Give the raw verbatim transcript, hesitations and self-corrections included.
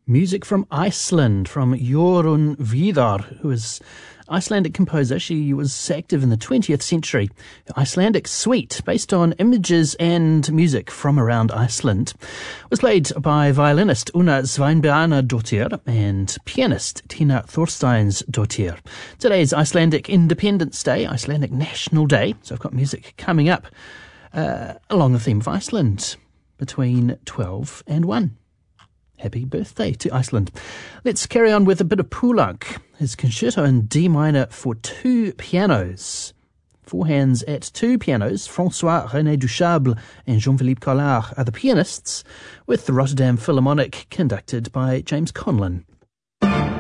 Music from Iceland, from Jorun Vidar, who is Icelandic composer. She was active in the twentieth century. The Icelandic Suite, based on images and music from around Iceland, was played by violinist Una Sveinbjarnardóttir and pianist Tina Thorsteinsdóttir. Today's Icelandic Independence Day, Icelandic National Day, so I've got music coming up uh, along the theme of Iceland between twelve and one. Happy birthday to Iceland. Let's carry on with a bit of Poulenc, his concerto in D minor for two pianos. Four hands at two pianos. François-René Duchable and Jean-Philippe Collard are the pianists, with the Rotterdam Philharmonic conducted by James Conlon.